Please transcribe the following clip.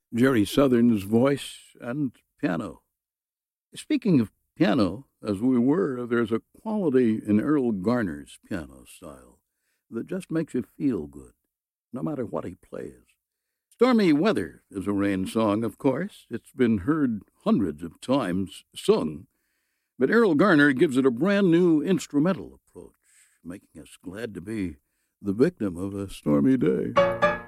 Jerry Southern's voice and piano. Speaking of piano, as we were, there's a quality in Earl Garner's piano style that just makes you feel good, no matter what he plays. Stormy Weather is a rain song, of course. It's been heard hundreds of times sung, but Earl Garner gives it a brand new instrumental approach, making us glad to be the victim of a stormy day.